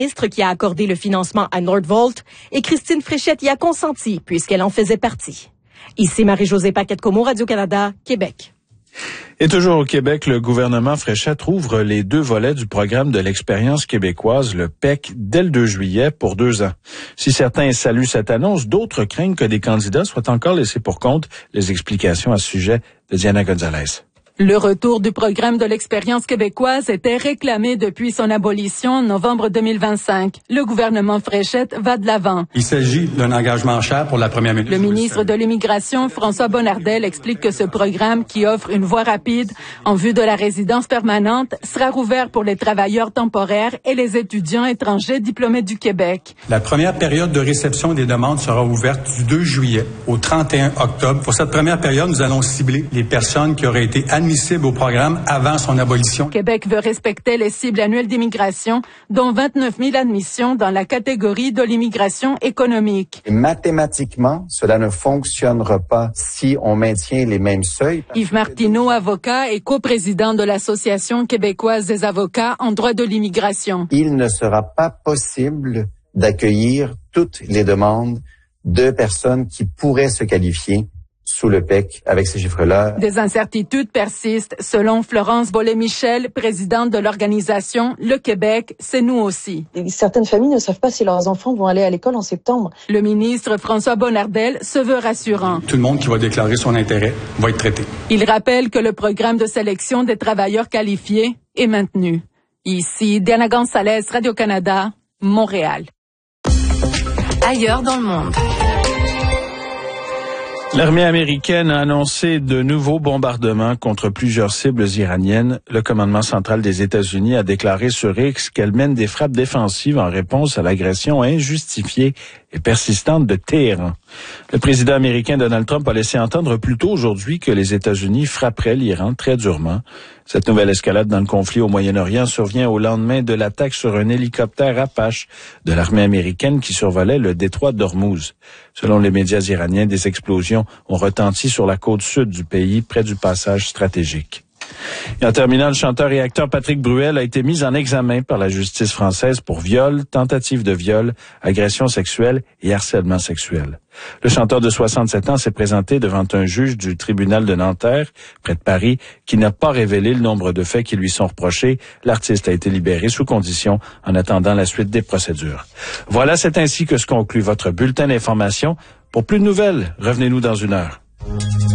Ministre qui a accordé le financement à Nordvolt et Christine Fréchette y a consenti puisqu'elle en faisait partie. Ici Marie-Josée Paquette-Comeau, Radio-Canada, Québec. Et toujours au Québec, le gouvernement Fréchette rouvre les 2 volets du programme de l'expérience québécoise, le PEC, dès le 2 juillet pour 2 ans. Si certains saluent cette annonce, d'autres craignent que des candidats soient encore laissés pour compte. Les explications à ce sujet de Diana Gonzalez. Le retour du programme de l'expérience québécoise était réclamé depuis son abolition en novembre 2025. Le gouvernement Fréchette va de l'avant. Il s'agit d'un engagement cher pour la première ministre. Le ministre de l'Immigration, François Bonnardel, explique que ce programme, qui offre une voie rapide en vue de la résidence permanente, sera rouvert pour les travailleurs temporaires et les étudiants étrangers diplômés du Québec. La première période de réception des demandes sera ouverte du 2 juillet au 31 octobre. Pour cette première période, nous allons cibler les personnes qui auraient été admissibles au programme avant son abolition. Québec veut respecter les cibles annuelles d'immigration, dont 29 000 admissions dans la catégorie de l'immigration économique. Et mathématiquement, cela ne fonctionnera pas si on maintient les mêmes seuils. Yves Martineau, avocat et coprésident de l'Association québécoise des avocats en droit de l'immigration. Il ne sera pas possible d'accueillir toutes les demandes de personnes qui pourraient se qualifier sous le PEC avec ces chiffres-là. Des incertitudes persistent, selon Florence Bollé-Michel, présidente de l'organisation Le Québec, c'est nous aussi. Certaines familles ne savent pas si leurs enfants vont aller à l'école en septembre. Le ministre François Bonnardel se veut rassurant. Tout le monde qui va déclarer son intérêt va être traité. Il rappelle que le programme de sélection des travailleurs qualifiés est maintenu. Ici, Diana Gonzalez, Radio-Canada, Montréal. Ailleurs dans le monde. L'armée américaine a annoncé de nouveaux bombardements contre plusieurs cibles iraniennes. Le commandement central des États-Unis a déclaré sur X qu'elle mène des frappes défensives en réponse à l'agression injustifiée et persistante de Téhéran. Le président américain Donald Trump a laissé entendre plus tôt aujourd'hui que les États-Unis frapperaient l'Iran très durement. Cette nouvelle escalade dans le conflit au Moyen-Orient survient au lendemain de l'attaque sur un hélicoptère Apache de l'armée américaine qui survolait le détroit d'Ormuz. Selon les médias iraniens, des explosions ont retenti sur la côte sud du pays, près du passage stratégique. Et en terminant, le chanteur et acteur Patrick Bruel a été mis en examen par la justice française pour viol, tentative de viol, agression sexuelle et harcèlement sexuel. Le chanteur de 67 ans s'est présenté devant un juge du tribunal de Nanterre, près de Paris, qui n'a pas révélé le nombre de faits qui lui sont reprochés. L'artiste a été libéré sous condition en attendant la suite des procédures. Voilà, c'est ainsi que se conclut votre bulletin d'information. Pour plus de nouvelles, revenez-nous dans 1 heure.